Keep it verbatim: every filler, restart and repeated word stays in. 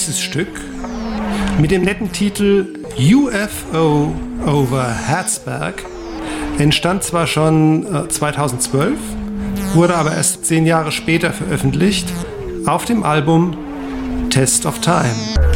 Dieses Stück mit dem netten Titel U F O over Herzberg entstand zwar schon äh, zweitausendzwölf, wurde aber erst zehn Jahre später veröffentlicht auf dem Album Test of Time.